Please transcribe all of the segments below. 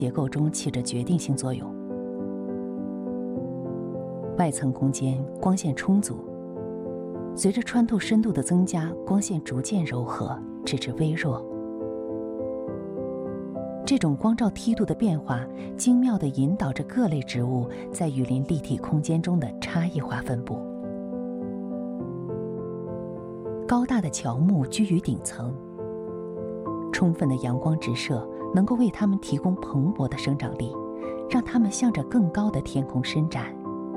结构中起着决定性作用。外层空间光线充足，随着穿透深度的增加，光线逐渐柔和，直至微弱。这种光照梯度的变化，精妙地引导着各类植物在雨林立体空间中的差异化分布。高大的乔木居于顶层，充分的阳光直射能够为它们提供蓬勃的生长力，让它们向着更高的天空伸展。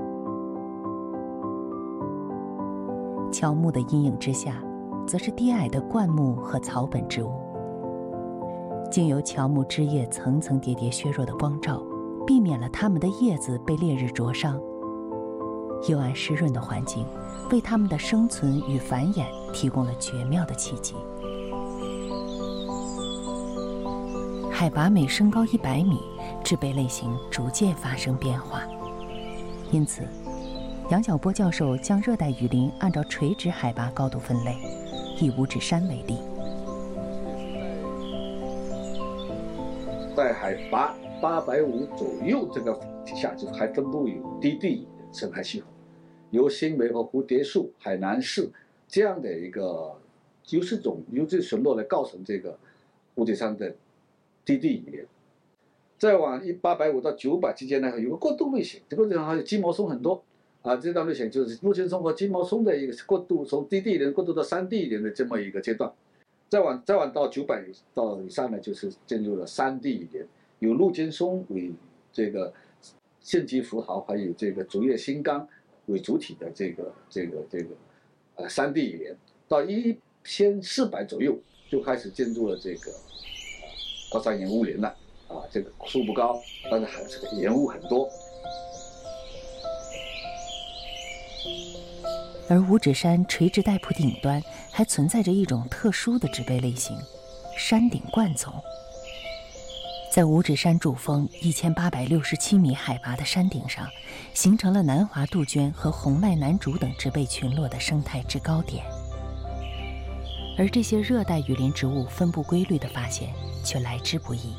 乔木的阴影之下，则是低矮的灌木和草本植物。经由乔木枝叶层层叠叠削弱的光照，避免了它们的叶子被烈日灼伤。幽暗湿润的环境，为它们的生存与繁衍提供了绝妙的契机。海拔每升高100米，植被类型逐渐发生变化。因此，杨晓波教授将热带雨林按照垂直海拔高度分类，以五指山为例。 在海拔850左右这个底下，就还分布有低地生态系统，由新梅和蝴蝶树、海南柿这样的一个优质群落来构成这个五指山的低地雨林。再往850到900之间呢，有个过渡类型，这个地方还有鸡毛松很多啊，这段类型就是陆青松和鸡毛松的一个过渡，从低地林过渡到山地林的这么一个阶段。再往到900到以上呢，就是进入了山地雨林，有陆金松为这个线基浮桃，还有这个竹叶新纲为主体的这个山地雨林。到1400左右就开始进入了这个高山盐雾林了啊，这个树不高，但是还是个盐雾很多。 而五指山垂直带瀑顶端还存在着一种特殊的植被类型——山顶灌丛。在五指山主峰1867米海拔的山顶上，形成了南华杜鹃和红脉南竹等植被群落的生态制高点。而这些热带雨林植物分布规律的发现却来之不易。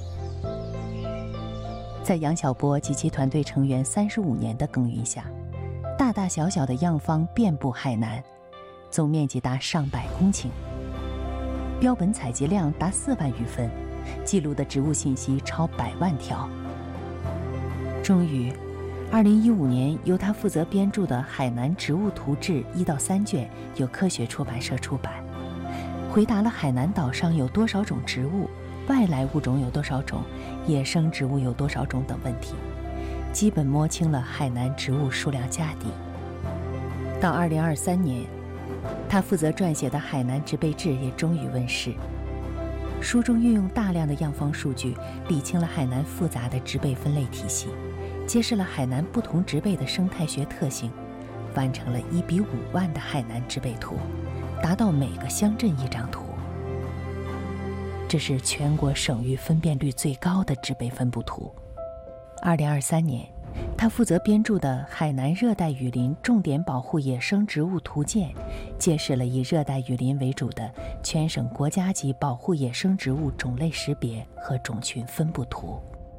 在杨晓波及其团队成员35年的耕耘下，大大小小的样方遍布海南，总面积达上百公顷，标本采集量达4万余份，记录的植物信息超100万条。终于，2015年由他负责编著的《海南植物图志》1到3卷由科学出版社出版，回答了海南岛上有多少种植物、外来物种有多少种、野生植物有多少种等问题，基本摸清了海南植物数量价底。到2023年，他负责撰写的《海南植被志》也终于问世。书中运用大量的样方数据，理清了海南复杂的植被分类体系，揭示了海南不同植被的生态学特性，完成了1比5万的海南植被图，达到每个乡镇1张图。这是全国省域分辨率最高的植被分布图。2023年，他负责编著的《海南热带雨林重点保护野生植物图鉴》揭示了以热带雨林为主的全省国家级保护野生植物种类识别和种群分布图。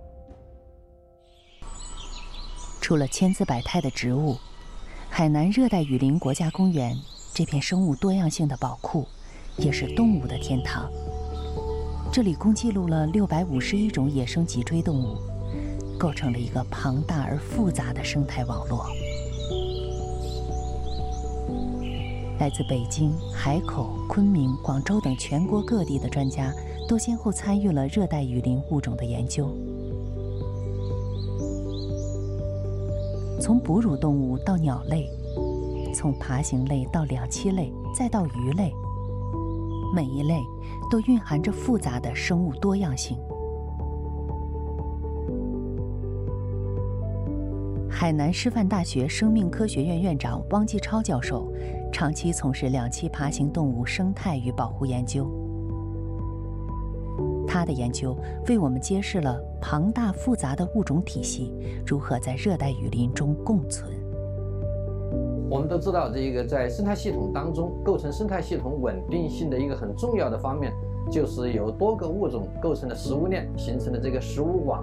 除了千姿百态的植物，海南热带雨林国家公园这片生物多样性的宝库，也是动物的天堂。这里共记录了651种野生脊椎动物，构成了一个庞大而复杂的生态网络。来自北京、海口、昆明、广州等全国各地的专家都先后参与了热带雨林物种的研究。从哺乳动物到鸟类，从爬行类到两栖类，再到鱼类，每一类都蕴含着复杂的生物多样性。海南师范大学生命科学院院长汪继超教授长期从事两栖爬行动物生态与保护研究。他的研究为我们揭示了庞大复杂的物种体系如何在热带雨林中共存。 我们都知道，这个在生态系统当中，构成生态系统稳定性的一个很重要的方面，就是由多个物种构成的食物链，形成的这个食物网。